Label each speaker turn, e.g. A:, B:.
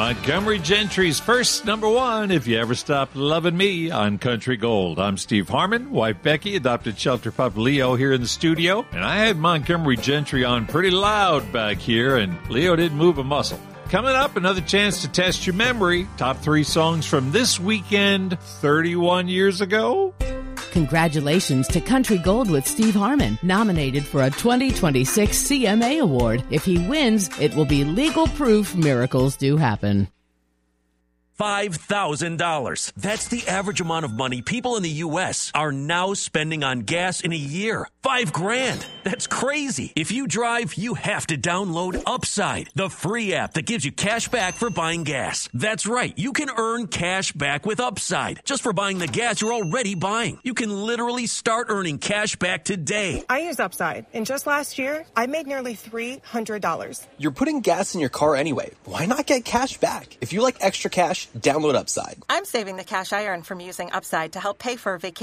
A: Montgomery Gentry's first number one, If You Ever Stop Loving Me, on Country Gold. I'm Steve Harmon, wife Becky, adopted shelter pup Leo here in the studio, and I had Montgomery Gentry on pretty loud back here, and Leo didn't move a muscle. Coming up, another chance to test your memory. Top 3 songs from this weekend 31 years ago.
B: Congratulations to Country Gold with Steve Harmon, nominated for a 2026 CMA Award. If he wins, it will be legal proof miracles do happen.
C: $5,000. That's the average amount of money people in the U.S. are now spending on gas in a year. $5,000. That's crazy. If you drive, you have to download Upside, the free app that gives you cash back for buying gas. That's right. You can earn cash back with Upside just for buying the gas you're already buying. You can literally start earning cash back today.
D: I use Upside, and just last year, I made nearly $300.
E: You're putting gas in your car anyway. Why not get cash back? If you like extra cash, download Upside.
F: I'm saving the cash I earn from using Upside to help pay for a vacation